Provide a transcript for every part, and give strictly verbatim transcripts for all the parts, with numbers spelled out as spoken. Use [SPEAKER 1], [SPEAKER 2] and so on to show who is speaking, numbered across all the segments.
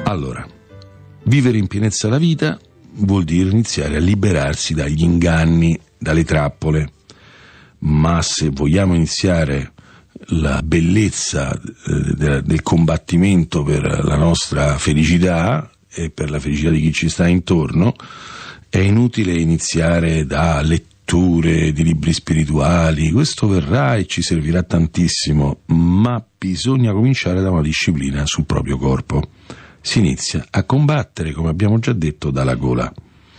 [SPEAKER 1] Allora, vivere in pienezza la vita vuol dire iniziare a liberarsi dagli inganni, dalle trappole, ma se vogliamo iniziare la bellezza eh, del, del combattimento per la nostra felicità e per la felicità di chi ci sta intorno, è inutile iniziare da letture di libri spirituali. Questo verrà e ci servirà tantissimo, ma bisogna cominciare da una disciplina sul proprio corpo. Si inizia a combattere, come abbiamo già detto, dalla gola.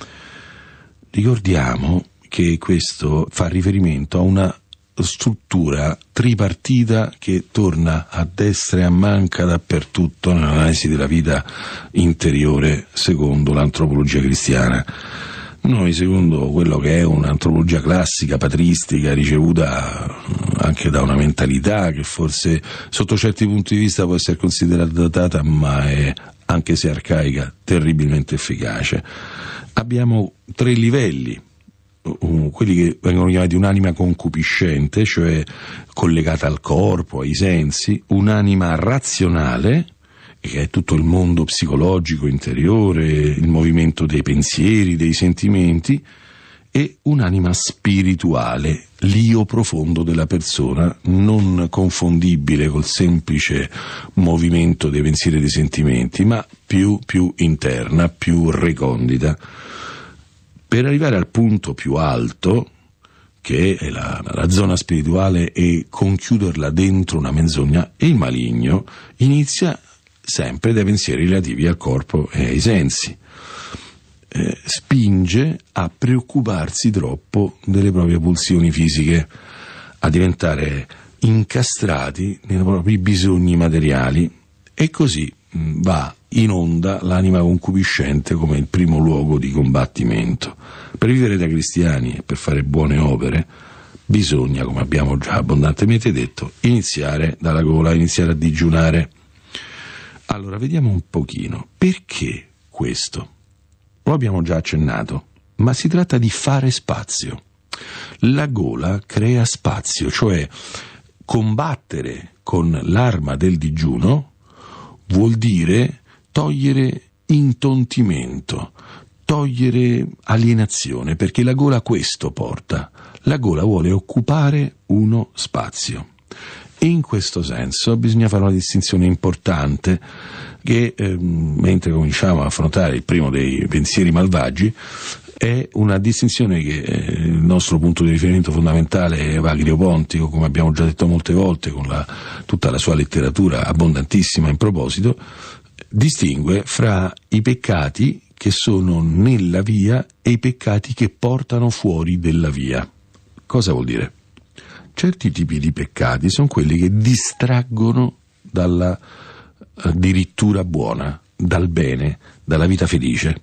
[SPEAKER 1] Ricordiamo che questo fa riferimento a una struttura tripartita che torna a destra e a manca dappertutto nell'analisi della vita interiore secondo l'antropologia cristiana. Noi, secondo quello che è un'antropologia classica, patristica, ricevuta anche da una mentalità che forse sotto certi punti di vista può essere considerata datata, ma è, anche se arcaica, terribilmente efficace. Abbiamo tre livelli. Quelli che vengono chiamati un'anima concupiscente, cioè collegata al corpo, ai sensi, un'anima razionale, che è tutto il mondo psicologico interiore, il movimento dei pensieri, dei sentimenti, e un'anima spirituale, l'io profondo della persona, non confondibile col semplice movimento dei pensieri e dei sentimenti, ma più, più interna, più recondita. Per arrivare al punto più alto, che è la, la zona spirituale, e conchiuderla dentro una menzogna, e il maligno inizia sempre dai pensieri relativi al corpo e ai sensi. Eh, spinge a preoccuparsi troppo delle proprie pulsioni fisiche, a diventare incastrati nei propri bisogni materiali, e così mh, va in onda l'anima concupiscente come il primo luogo di combattimento. Per vivere da cristiani e per fare buone opere bisogna, come abbiamo già abbondantemente detto, iniziare dalla gola, iniziare a digiunare. Allora, vediamo un pochino perché questo. Lo abbiamo già accennato, ma si tratta di fare spazio. La gola crea spazio, cioè combattere con l'arma del digiuno vuol dire togliere intontimento, togliere alienazione, perché la gola questo porta. La gola vuole occupare uno spazio. E in questo senso bisogna fare una distinzione importante che, eh, mentre cominciamo a affrontare il primo dei pensieri malvagi, è una distinzione che eh, il nostro punto di riferimento fondamentale è Evagrio Pontico, come abbiamo già detto molte volte con la, tutta la sua letteratura abbondantissima in proposito, distingue fra i peccati che sono nella via e i peccati che portano fuori della via. Cosa vuol dire? Certi tipi di peccati sono quelli che distraggono dalla addirittura buona, dal bene, dalla vita felice,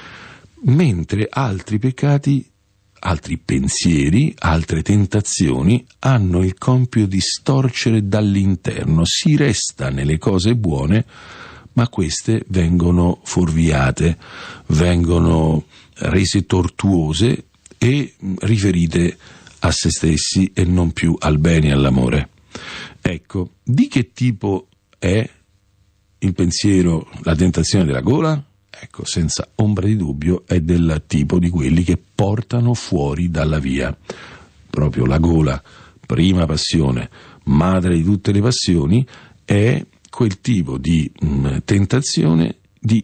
[SPEAKER 1] mentre altri peccati, altri pensieri, altre tentazioni hanno il compito di storcere dall'interno. Si resta nelle cose buone, ma queste vengono fuorviate, vengono rese tortuose e riferite a se stessi e non più al bene e all'amore. Ecco, di che tipo è il pensiero, la tentazione della gola? Ecco, senza ombra di dubbio è del tipo di quelli che portano fuori dalla via. Proprio la gola, prima passione, madre di tutte le passioni, è quel tipo di mh, tentazione di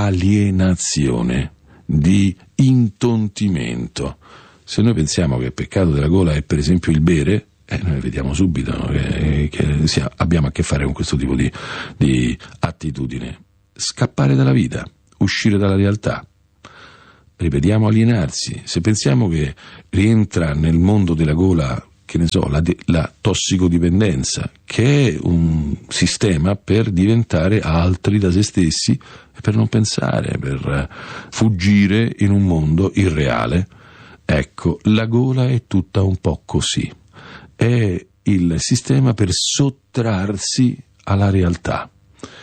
[SPEAKER 1] alienazione, di intontimento. Se noi pensiamo che il peccato della gola è per esempio il bere, eh, noi vediamo subito no, che, che sia, abbiamo a che fare con questo tipo di, di attitudine. Scappare dalla vita, uscire dalla realtà. Ripetiamo, alienarsi. Se pensiamo che rientra nel mondo della gola, che ne so, la, la tossicodipendenza, che è un sistema per diventare altri da se stessi e per non pensare, per fuggire in un mondo irreale. Ecco, la gola è tutta un po' così. È il sistema per sottrarsi alla realtà.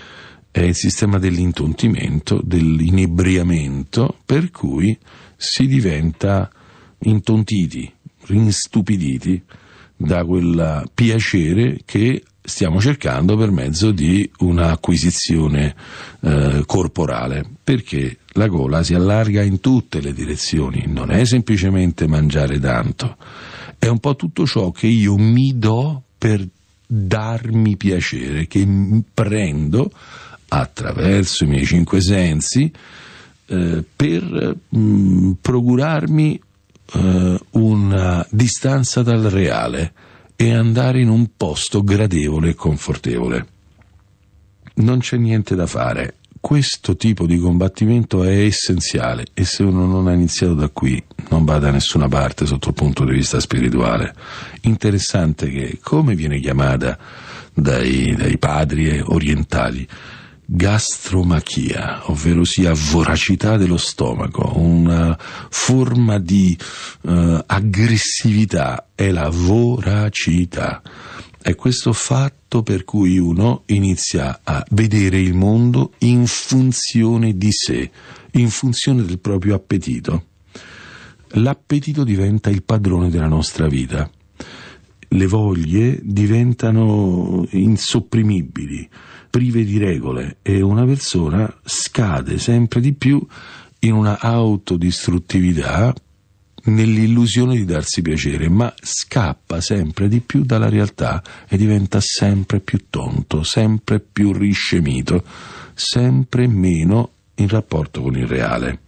[SPEAKER 1] È il sistema dell'intontimento, dell'inebriamento, per cui si diventa intontiti, rinstupiditi da quel piacere che stiamo cercando per mezzo di un'acquisizione eh, corporale, perché la gola si allarga in tutte le direzioni, non è semplicemente mangiare tanto, è un po' tutto ciò che io mi do per darmi piacere, che prendo attraverso i miei cinque sensi eh, per mh, procurarmi eh, una distanza dal reale e andare in un posto gradevole e confortevole. Non c'è niente da fare. Questo tipo di combattimento è essenziale e se uno non ha iniziato da qui non va da nessuna parte sotto il punto di vista spirituale. Interessante che, come viene chiamata dai, dai padri orientali, gastromachia, ovvero sia voracità dello stomaco, una forma di uh, aggressività, è la voracità. È questo fatto per cui uno inizia a vedere il mondo in funzione di sé, in funzione del proprio appetito. L'appetito diventa il padrone della nostra vita. Le voglie diventano insopprimibili, prive di regole, e una persona scade sempre di più in una autodistruttività nell'illusione di darsi piacere, ma scappa sempre di più dalla realtà e diventa sempre più tonto, sempre più riscemito, sempre meno in rapporto con il reale.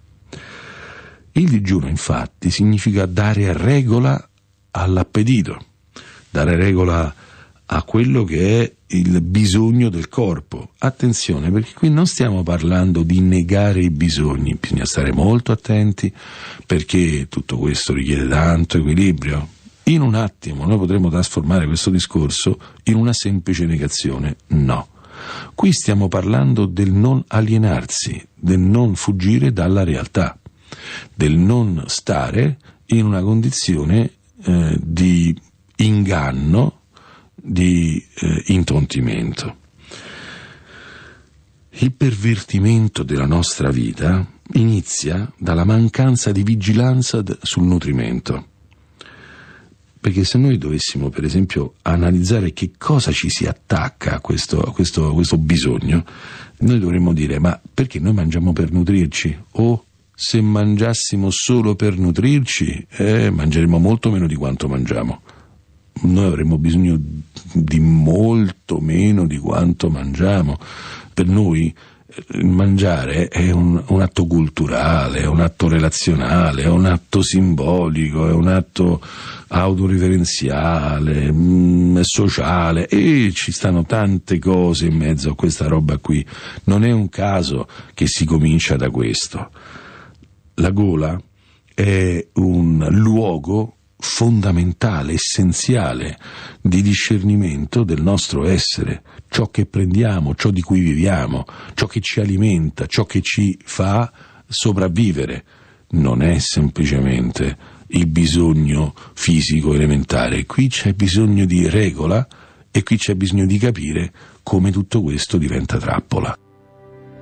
[SPEAKER 1] Il digiuno, infatti, significa dare regola all'appetito, dare regola a quello che è il bisogno del corpo. Attenzione, perché qui non stiamo parlando di negare i bisogni, bisogna stare molto attenti, perché tutto questo richiede tanto equilibrio. In un attimo noi potremmo trasformare questo discorso in una semplice negazione. No. Qui stiamo parlando del non alienarsi, del non fuggire dalla realtà, del non stare in una condizione eh, di inganno, di eh, intontimento. Il pervertimento della nostra vita inizia dalla mancanza di vigilanza d- sul nutrimento, perché se noi dovessimo per esempio analizzare che cosa ci si attacca a questo, a questo, a questo bisogno, noi dovremmo dire: ma perché noi mangiamo per nutrirci? O se mangiassimo solo per nutrirci, eh, mangeremo molto meno di quanto mangiamo. Noi avremo bisogno di molto meno di quanto mangiamo. Per noi il mangiare è un, un atto culturale, è un atto relazionale, è un atto simbolico, è un atto autoreferenziale, mh, sociale, e ci stanno tante cose in mezzo a questa roba qui. Non è un caso che si comincia da questo. La gola è un luogo fondamentale, essenziale di discernimento del nostro essere, ciò che prendiamo, ciò di cui viviamo, ciò che ci alimenta, ciò che ci fa sopravvivere. Non è semplicemente il bisogno fisico elementare, qui c'è bisogno di regola e qui c'è bisogno di capire come tutto questo diventa trappola.